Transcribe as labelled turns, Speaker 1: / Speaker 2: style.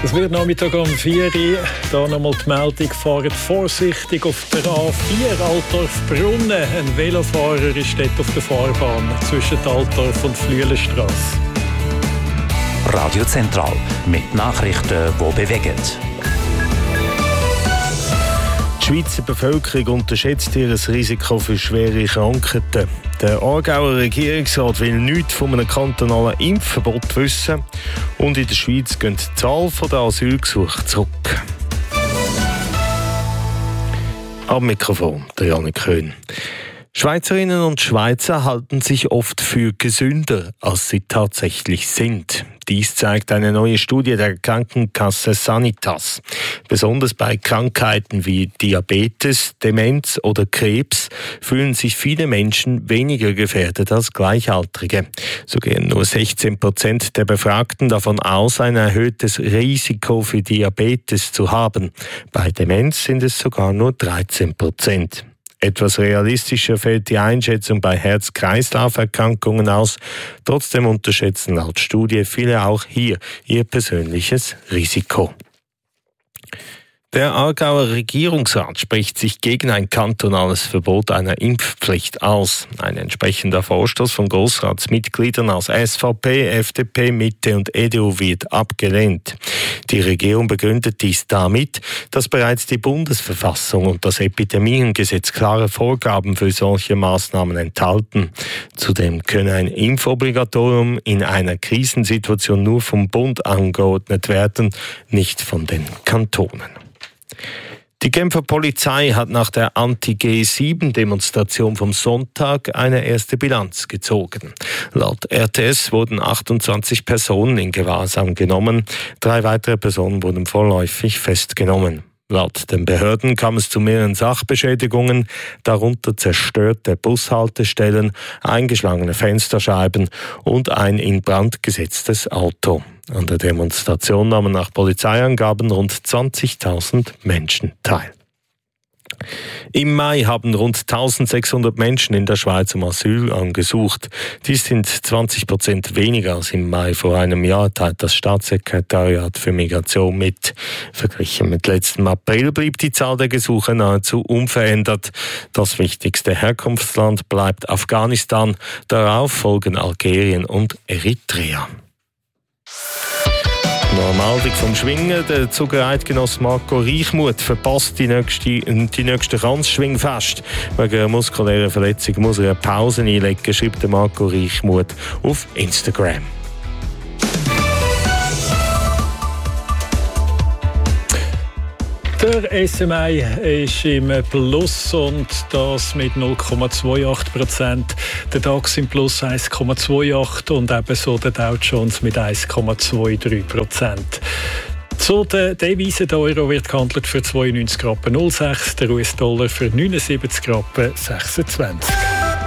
Speaker 1: Es wird Nachmittag um 4 Uhr. Hier nochmal die Meldung. Fahrt vorsichtig auf der A4 Altdorf-Brunnen. Ein Velofahrer ist dort auf der Fahrbahn zwischen Altdorf und Flüelenstrasse.
Speaker 2: Radio Zentral mit Nachrichten, die bewegen.
Speaker 3: Die Schweizer Bevölkerung unterschätzt ihr Risiko für schwere Krankheiten. Der Aargauer Regierungsrat will nichts von einem kantonalen Impfverbot wissen. Und in der Schweiz geht die Zahl der Asylgesuche zurück. Am Mikrofon, der Janik Köhn. Schweizerinnen und Schweizer halten sich oft für gesünder, als sie tatsächlich sind. Dies zeigt eine neue Studie der Krankenkasse Sanitas. Besonders bei Krankheiten wie Diabetes, Demenz oder Krebs fühlen sich viele Menschen weniger gefährdet als Gleichaltrige. So gehen nur 16% der Befragten davon aus, ein erhöhtes Risiko für Diabetes zu haben. Bei Demenz sind es sogar nur 13%. Etwas realistischer fällt die Einschätzung bei Herz-Kreislauf-Erkrankungen aus. Trotzdem unterschätzen laut Studie viele auch hier ihr persönliches Risiko. Der Aargauer Regierungsrat spricht sich gegen ein kantonales Verbot einer Impfpflicht aus. Ein entsprechender Vorstoß von Grossratsmitgliedern aus SVP, FDP, Mitte und EDU wird abgelehnt. Die Regierung begründet dies damit, dass bereits die Bundesverfassung und das Epidemiengesetz klare Vorgaben für solche Maßnahmen enthalten. Zudem könne ein Impfobligatorium in einer Krisensituation nur vom Bund angeordnet werden, nicht von den Kantonen. Die Genfer Polizei hat nach der Anti-G7-Demonstration vom Sonntag eine erste Bilanz gezogen. Laut RTS wurden 28 Personen in Gewahrsam genommen, 3 weitere Personen wurden vorläufig festgenommen. Laut den Behörden kam es zu mehreren Sachbeschädigungen, darunter zerstörte Bushaltestellen, eingeschlagene Fensterscheiben und ein in Brand gesetztes Auto. An der Demonstration nahmen nach Polizeiangaben rund 20.000 Menschen teil. Im Mai haben rund 1600 Menschen in der Schweiz um Asyl angesucht. Dies sind 20% weniger als im Mai vor einem Jahr, teilt das Staatssekretariat für Migration mit. Verglichen mit letztem April blieb die Zahl der Gesuche nahezu unverändert. Das wichtigste Herkunftsland bleibt Afghanistan. Darauf folgen Algerien und Eritrea. Normaldig vom Schwingen. Der Zugereitgenoss Marco Reichmuth verpasst die nächste Kranzschwingfest. Wegen einer muskulären Verletzung muss er eine Pause einlegen, schreibt der Marco Reichmuth auf Instagram.
Speaker 1: Der SMI ist im Plus und das mit 0,28%. Der DAX im Plus 1,28% und ebenso der Dow Jones mit 1,23%. Zu den Devisen, der Euro wird gehandelt für 92,06 Rappen, der US-Dollar für 79,26 Rappen.